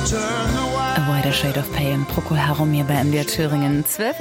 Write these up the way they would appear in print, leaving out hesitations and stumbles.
A Wider Shade of Pale, Procol Harum hier bei MDR Thüringen,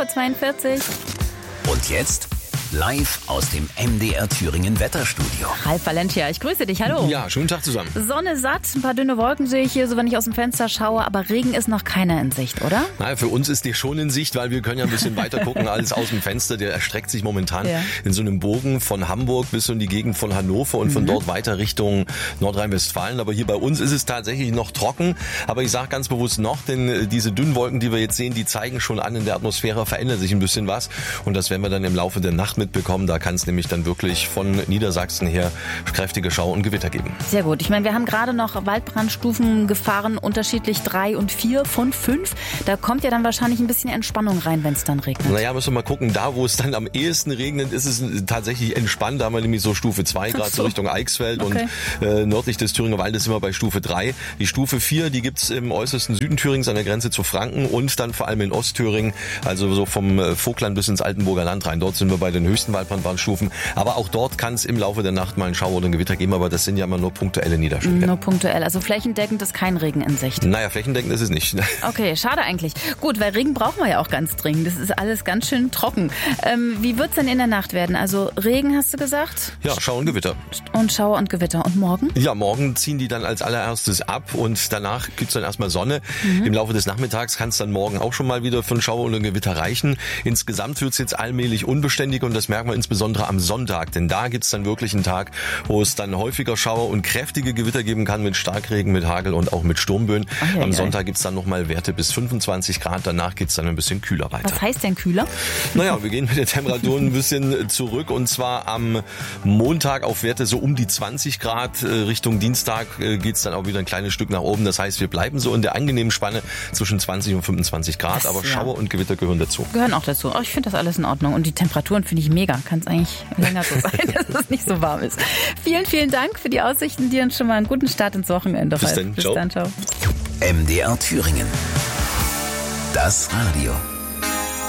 12:42 Uhr. Und jetzt live aus dem MDR Thüringen Wetterstudio. Ralf Valentia, ich grüße dich, hallo. Ja, schönen Tag zusammen. Sonne satt, ein paar dünne Wolken sehe ich hier, so wenn ich aus dem Fenster schaue, aber Regen ist noch keiner in Sicht, oder? Na, für uns ist die schon in Sicht, weil wir können ja ein bisschen weiter gucken als aus dem Fenster. Der erstreckt sich momentan in so einem Bogen von Hamburg bis in die Gegend von Hannover und von dort weiter Richtung Nordrhein-Westfalen. Aber hier bei uns ist es tatsächlich noch trocken. Aber ich sage ganz bewusst noch, denn diese dünnen Wolken, die wir jetzt sehen, die zeigen schon an, in der Atmosphäre verändert sich ein bisschen was. Und das werden wir dann im Laufe der Nacht mitbekommen. Da kann es nämlich dann wirklich von Niedersachsen her kräftige Schauer und Gewitter geben. Sehr gut. Ich meine, wir haben gerade noch Waldbrandstufen gefahren, unterschiedlich 3 und 4 von 5. Da kommt ja dann wahrscheinlich ein bisschen Entspannung rein, wenn es dann regnet. Naja, müssen wir mal gucken. Da, wo es dann am ehesten regnet, ist es tatsächlich entspannt. Da haben wir nämlich so Stufe 2 gerade so Richtung Eichsfeld und nördlich des Thüringer Waldes sind wir bei Stufe 3. Die Stufe 4, die gibt's im äußersten Süden Thürings an der Grenze zu Franken und dann vor allem in Ostthüringen, also so vom Vogtland bis ins Altenburger Land rein. Dort sind wir bei den höchsten Waldbrandstufen. Aber auch dort kann es im Laufe der Nacht mal einen Schauer oder ein Gewitter geben, aber das sind ja immer nur punktuelle Niederschläge. Nur punktuell, also flächendeckend ist kein Regen in Sicht. Naja, flächendeckend ist es nicht. Okay, schade eigentlich. Gut, weil Regen brauchen wir ja auch ganz dringend. Das ist alles ganz schön trocken. Wie wird's denn in der Nacht werden? Also Regen, hast du gesagt? Ja, Schauer und Gewitter. Und Schauer und Gewitter. Und morgen? Ja, morgen ziehen die dann als allererstes ab und danach gibt's dann erstmal Sonne. Im Laufe des Nachmittags kann es dann morgen auch schon mal wieder für einen Schauer und ein Gewitter reichen. Insgesamt wird's jetzt allmählich unbeständig und das merken wir insbesondere am Sonntag, denn da gibt's dann wirklich einen Tag, wo es dann häufiger Schauer und kräftige Gewitter geben kann mit Starkregen, mit Hagel und auch mit Sturmböen. Am Sonntag gibt's dann nochmal Werte bis 25 Grad, danach geht's dann ein bisschen kühler weiter. Was heißt denn kühler? Naja, wir gehen mit den Temperaturen ein bisschen zurück und zwar am Montag auf Werte so um die 20 Grad. Richtung Dienstag geht's dann auch wieder ein kleines Stück nach oben. Das heißt, wir bleiben so in der angenehmen Spanne zwischen 20 und 25 Grad, aber Schauer und Gewitter gehören dazu. Gehören auch dazu. Oh, ich finde das alles in Ordnung und die Temperaturen finde ich mega. Kann es eigentlich länger so sein, dass es nicht so warm ist. Vielen, vielen Dank für die Aussichten dir und schon mal einen guten Start ins Wochenende. Bis dann, ciao. Ciao. MDR Thüringen. Das Radio.